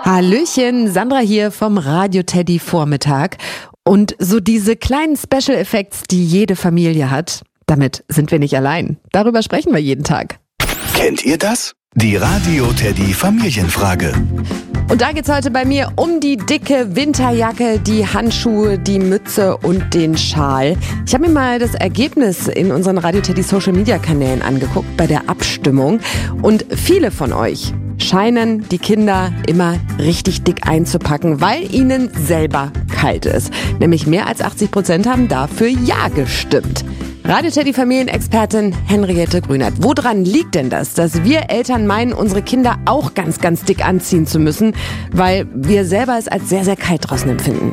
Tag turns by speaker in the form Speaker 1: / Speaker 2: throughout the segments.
Speaker 1: Hallöchen, Sandra hier vom Radio Teddy Vormittag. Und so diese kleinen Special Effects, die jede Familie hat, damit sind wir nicht allein. Darüber sprechen wir jeden Tag.
Speaker 2: Kennt ihr das? Die Radio Teddy Familienfrage.
Speaker 1: Und da geht's heute bei mir um die dicke Winterjacke, die Handschuhe, die Mütze und den Schal. Ich habe mir mal das Ergebnis in unseren Radio Teddy Social Media Kanälen angeguckt bei der Abstimmung. Und viele von euch scheinen die Kinder immer richtig dick einzupacken, weil ihnen selber kalt ist. Nämlich mehr als 80% haben dafür Ja gestimmt. Radio Teddy Familienexpertin Henriette Grünert. Woran liegt denn das, dass wir Eltern meinen, unsere Kinder auch ganz, ganz dick anziehen zu müssen, weil wir selber es als sehr, sehr kalt draußen empfinden?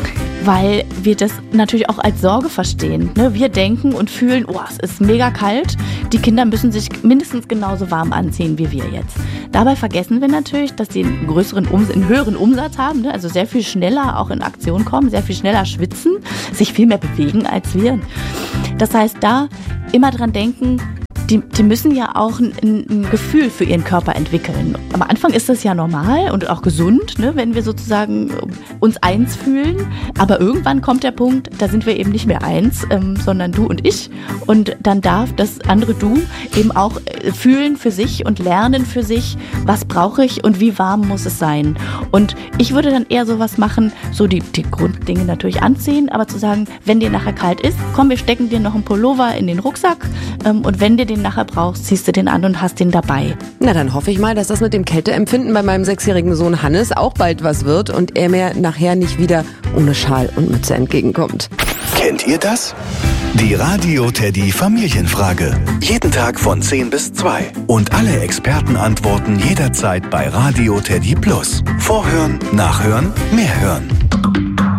Speaker 3: Weil wir das natürlich auch als Sorge verstehen. Wir denken und fühlen, oh, es ist mega kalt. Die Kinder müssen sich mindestens genauso warm anziehen wie wir jetzt. Dabei vergessen wir natürlich, dass die einen höheren Umsatz haben, also sehr viel schneller auch in Aktion kommen, sehr viel schneller schwitzen, sich viel mehr bewegen als wir. Das heißt, da immer dran denken, die müssen ja auch ein Gefühl für ihren Körper entwickeln. Am Anfang ist das ja normal und auch gesund, wenn wir sozusagen uns eins fühlen. Aber irgendwann kommt der Punkt, da sind wir eben nicht mehr eins, sondern du und ich. Und dann darf das andere Du eben auch fühlen für sich und lernen für sich, was brauche ich und wie warm muss es sein. Und ich würde dann eher sowas machen, so die Grunddinge natürlich anziehen, aber zu sagen, wenn dir nachher kalt ist, komm, wir stecken dir noch einen Pullover in den Rucksack und wenn dir den nachher brauchst, ziehst du den an und hast den dabei.
Speaker 1: Na, dann hoffe ich mal, dass das mit dem Kälteempfinden bei meinem 6-jährigen Sohn Hannes auch bald was wird und er mir nachher nicht wieder ohne Schal und Mütze entgegenkommt.
Speaker 2: Kennt ihr das? Die Radio Teddy Familienfrage. Jeden Tag von 10 bis 2. Und alle Experten antworten jederzeit bei Radio Teddy Plus. Vorhören, nachhören, mehr hören.